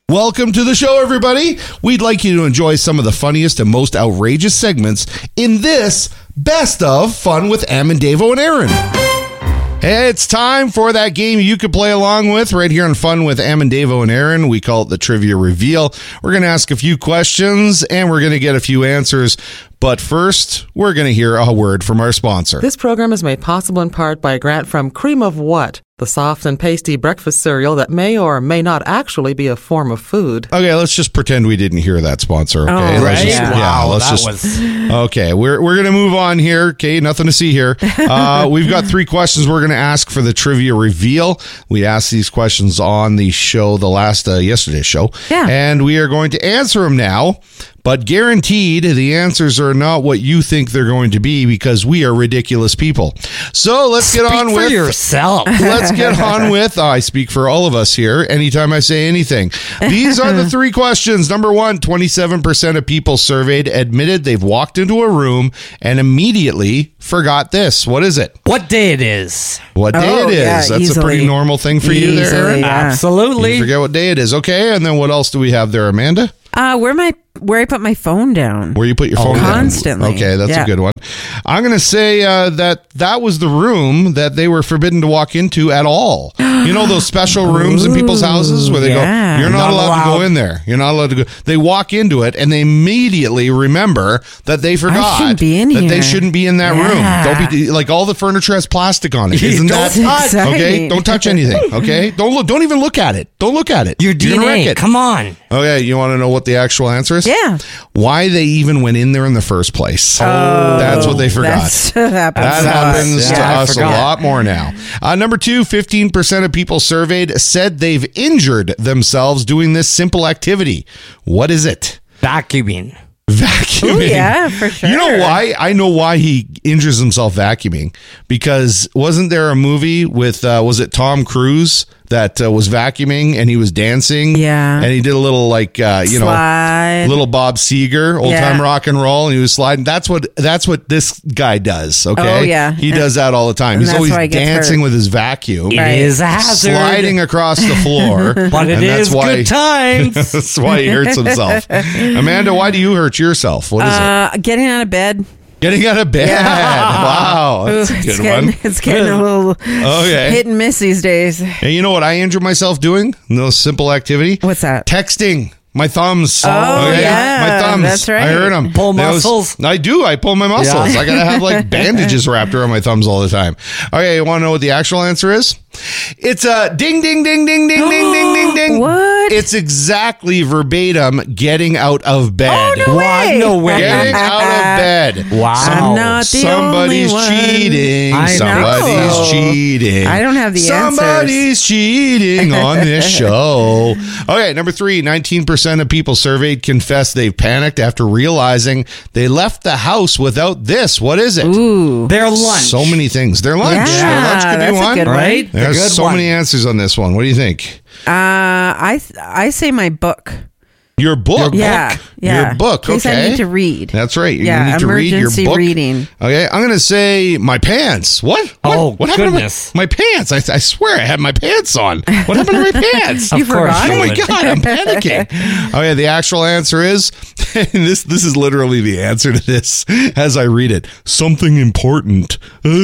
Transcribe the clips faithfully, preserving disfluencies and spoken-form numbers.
Welcome to the show, everybody. We'd like you to enjoy some of the funniest and most outrageous segments in this Best of Fun with Am and Davo and Aaron. Hey, it's time for that game you could play along with right here on Fun with Am and Davo and Aaron. We call it the Trivia Reveal. We're going to ask a few questions and we're going to get a few answers. But first, we're going to hear a word from our sponsor. This program is made possible in part by a grant from Cream of What? The soft and pasty breakfast cereal that may or may not actually be a form of food. Okay, let's just pretend we didn't hear that sponsor. Okay, Oh, let's right? just, Yeah. yeah, Wow, let's that just. was- Okay, we're we're gonna move on here. Okay, nothing to see here. Uh, we've got three questions we're gonna ask for the Trivia Reveal. We asked these questions on the show, the last uh, yesterday's show, Yeah. and we are going to answer them now. But guaranteed, the answers are not what you think they're going to be because we are ridiculous people. So let's get Speak on for with yourself. Let's get on with, I speak for all of us here anytime I say anything. These are the three questions. Number one, twenty-seven percent of people surveyed admitted they've walked into a room and immediately forgot this. What is it? What day it is? What day Oh, it is? yeah, That's a easily. pretty normal thing for you there, Easily, Aaron? yeah. You Absolutely. forget what day it is. Okay, and then what else do we have there, Amanda? Uh, where my where I put my phone down. Where you put your phone down. Constantly. Okay, that's Yeah. a good one. I'm going to say uh, that that was the room that they were forbidden to walk into at all. You know those special rooms in people's houses where they yeah. go, you're not, Not allowed, to allowed. go in there. You're not allowed to go. They walk into it and they immediately remember that they forgot shouldn't be in that they here. shouldn't be in that Yeah. room. Don't be like all the furniture has plastic on it. Isn't Don't that touch. Exciting. okay? Don't touch anything. Okay, don't look. Don't even look at it. Don't look at it. Your You're gonna wreck D N A. it. Come on. Okay, you want to know what the actual answer is? Yeah. Why they even went in there in the first place. That's what they forgot. That's, that happens. That a lot. happens Yeah, to I us forgot. a lot more now. Uh, number two, fifteen percent of people surveyed said they've injured themselves doing this simple activity. What is it? Vacuuming. Vacuuming. Ooh, yeah, for sure. You know why? I know why he injures himself vacuuming. Because wasn't there a movie with, uh, was it Tom Cruise that uh, was vacuuming and he was dancing? Yeah. And he did a little like, uh, you Slide. know, little Bob Seger, old time Yeah. rock and roll, and he was sliding. That's what that's what this guy does. Okay. Oh, yeah. He does that all the time. And He's that's always why he gets dancing hurt. with his vacuum. It Right. is a hazard. Sliding across the floor. But it and that's is why, good times. That's why he hurts himself. Amanda, why do you hurt yourself? What is it? Uh, getting out of bed. Getting out of bed. Wow. That's a Ooh, good it's getting, one. It's getting a little Okay. hit and miss these days. And you know what I injure myself doing? No simple activity. What's that? Texting. My thumbs. Oh, yeah. My thumbs. That's right. I hurt them. Pull muscles. I do. I pull my muscles. Yeah. I got to have like bandages wrapped around my thumbs all the time. Okay, you want to know what the actual answer is? It's a ding, ding, ding, ding, ding, ding, ding, ding, ding. What? It's exactly verbatim getting out of bed. Oh, no What? way. No way. Getting out of bed. Wow. I'm not the Somebody's only one. cheating. I Somebody's know. cheating. I don't have the Somebody's cheating on this show. Okay, number three, nineteen percent of people surveyed confess they've panicked after realizing they left the house without this. What is it? Ooh. Their lunch. So many things. Their lunch. Yeah, Their lunch could that's be a one. good one. Right? The There's good so one. many answers on this one. What do you think? Uh, I th- I say my book. Your book. Yeah, yeah. Your book. In case Okay. I need to read. That's right. You Yeah, need to read your emergency book. reading. Okay, I'm gonna say my pants. What? What? Oh, what happened goodness. to my, my pants? I, I swear I had my pants on. What happened to my pants? You Of course forgot? Oh you my would. god, I'm panicking. Okay, the actual answer is, and this this is literally the answer to this as I read it. Something important.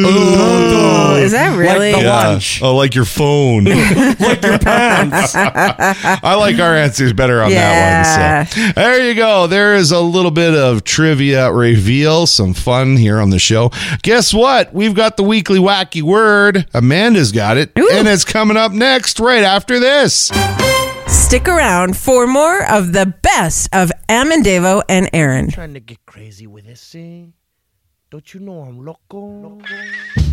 Oh, is that really? the Yeah. lunch. Oh, like your phone. Like your pants. I like our answers better on that one. So there you go. There is a little bit of trivia reveal, some fun here on the show. Guess what? We've got the weekly wacky word. Amanda's got it, Ooh. and it's coming up next right after this. Stick around for more of the best of Am and Davo and Aaron. Trying to get crazy with this thing. Don't you know I'm loco?